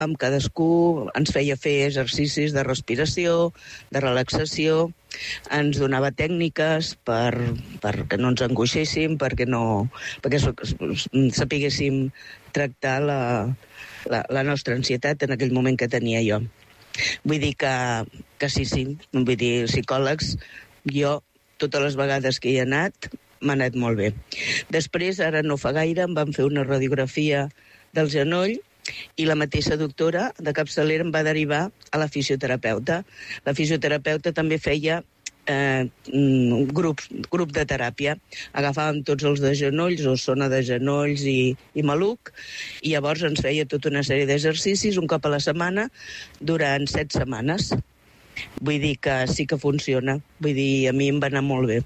amb cadascú, ens feia fer exercicis de respiració, de relaxació, ens donava tècniques perquè no ens angoixéssim, perquè sapiguéssim tractar la nostra ansietat en aquell moment que tenia jo. Vull dir que sí, vull dir, psicòlegs, jo totes les vegades que hi he anat, m'ha anat molt bé. Després, ara no fa gaire, em van fer una radiografia del genoll i la mateixa doctora de capçalera em va derivar a la fisioterapeuta. La fisioterapeuta també feia un grup de teràpia. Agafàvem tots els de genolls o zona de genolls i maluc, i llavors ens feia tota una sèrie d'exercicis un cop a la setmana durant 7 setmanes. Vull dir que sí que funciona. Vull dir, a mi em va anar molt bé.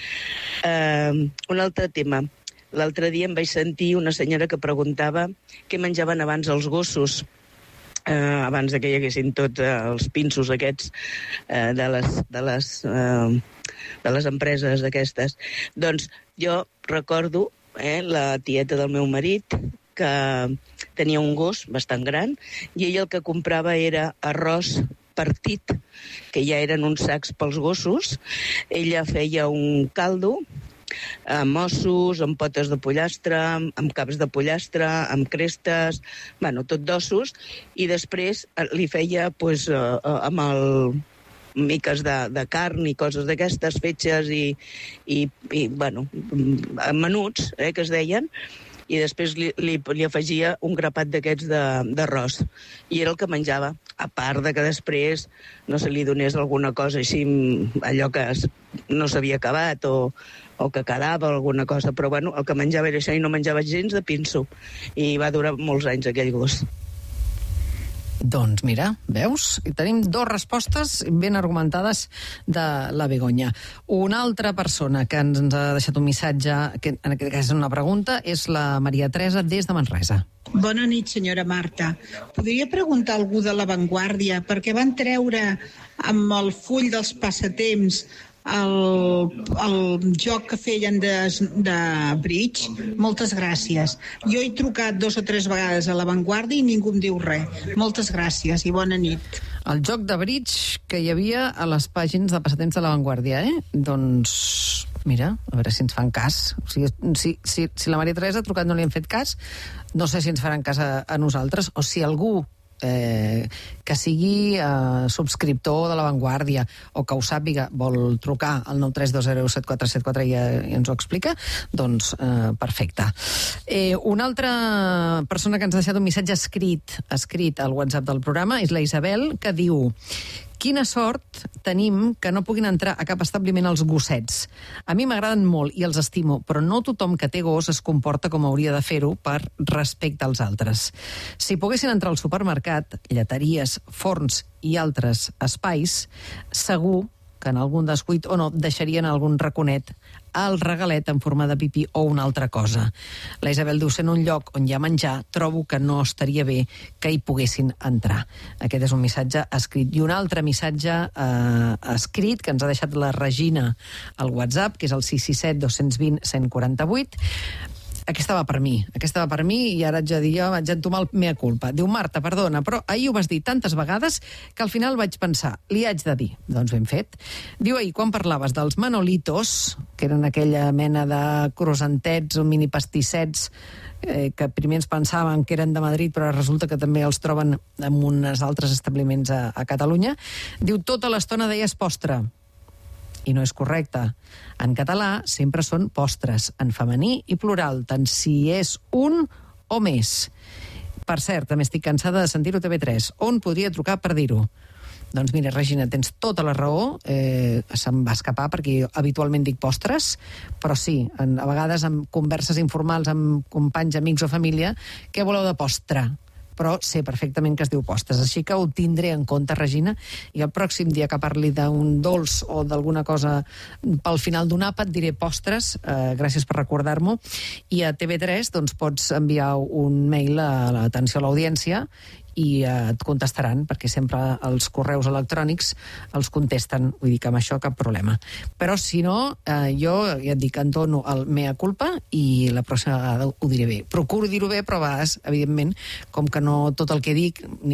Un altre tema. L'altre dia em vaig sentir una senyora que preguntava què menjaven abans els gossos, abans que hi haguessin tots els pinços aquests de les empreses d'aquestes. Doncs jo recordo la tieta del meu marit, que tenia un gos bastant gran, i ell el que comprava era arròs partit, que ja eren uns sacs pels gossos. Ella feia un caldo amb ossos, amb potes de pollastre, amb caps de pollastre, amb crestes, tot d'ossos, i després li feia amb miques de carn i coses d'aquestes, fetges i menuts, que es deien, i després li afegia un grapat d'aquests d'arròs. I era el que menjava, a part de que després no se li donés alguna cosa així, allò que no s'havia acabat o que quedava alguna cosa, però el que menjava era això i no menjava gens de pinso. I va durar molts anys aquell gos. Doncs mira, veus? Tenim 2 respostes ben argumentades de la Begoña. Una altra persona que ens ha deixat un missatge, que en aquest cas és una pregunta, és la Maria Teresa des de Manresa. Bona nit, senyora Marta. Podria preguntar a algú de La Vanguardia perquè van treure amb el full dels passatemps el joc que feien de bridge. Moltes gràcies. Jo he trucat 2 o 3 vegades a La Vanguardia i ningú em diu res. Moltes gràcies i bona nit. El joc de bridge que hi havia a les pàgines de passatemps de La Vanguardia, Doncs, mira, a veure si ens fan cas. O sigui, si la Maria Teresa ha trucat no li han fet cas, no sé si ens faran cas a nosaltres, o si algú que sigui subscriptor de La Vanguardia o que ho sàpiga, vol trucar al 932017474 i ens ho explica, doncs perfecte. Una altra persona que ens ha deixat un missatge escrit al WhatsApp del programa és la Isabel, que diu: quina sort tenim que no puguin entrar a cap establiment els gossets. A mi m'agraden molt i els estimo, però no tothom que té gos es comporta com hauria de fer-ho per respecte als altres. Si poguessin entrar al supermercat, lleteries, forns i altres espais, segur que en algun descuit o no deixarien algun raconet al regalet en forma de pipí o una altra cosa. La Isabel diu: sent un lloc on hi ha menjar, trobo que no estaria bé que hi poguessin entrar. Aquest és un missatge escrit. I un altre missatge escrit que ens ha deixat la Regina al WhatsApp, que és el 667 220 148. Aquesta va per mi i ara haig de dir, jo vaig entomar el mea culpa. Diu: Marta, perdona, però ahir ho vas dir tantes vegades que al final vaig pensar, li haig de dir. Doncs ben fet. Diu: ahir, quan parlaves dels manolitos, que eren aquella mena de croissantets o mini pastissets que primer ens pensaven que eren de Madrid, però resulta que també els troben en uns altres establiments a Catalunya, diu: tota l'estona deies postre. I no és correcte. En català sempre són postres, en femení i plural, tant si és un o més. Per cert, també estic cansada de sentir-ho a TV3. On podria trucar per dir-ho? Doncs mira, Regina, tens tota la raó, se'm va escapar perquè habitualment dic postres, però sí, a vegades en converses informals amb companys, amics o família, què voleu de postre? Però sé perfectament que es diu postres, així que ho tindré en compte, Regina, i el pròxim dia que parli d'un dolç o d'alguna cosa pel final d'un àpat diré postres, gràcies per recordar-m'ho, i a TV3 doncs pots enviar un mail a l'atenció a l'audiència i et contestaran, perquè sempre els correus electrònics els contesten, vull dir que amb això cap problema. Però si no, jo ja et dic, en dono el mea culpa i la pròxima vegada ho diré bé. Procuro dir-ho bé, però a vegades, evidentment, com que no tot el que dic